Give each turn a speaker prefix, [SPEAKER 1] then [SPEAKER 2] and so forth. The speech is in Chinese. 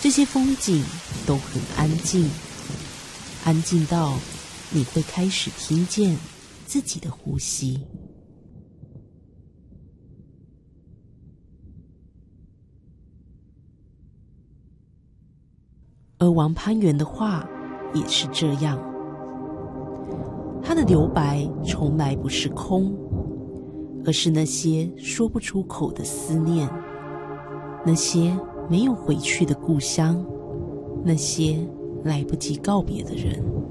[SPEAKER 1] 这些风景都很安静，安静到你会开始听见自己的呼吸。而王攀元的画也是这样，他的留白从来不是空，而是那些说不出口的思念，那些没有回去的故乡，那些来不及告别的人。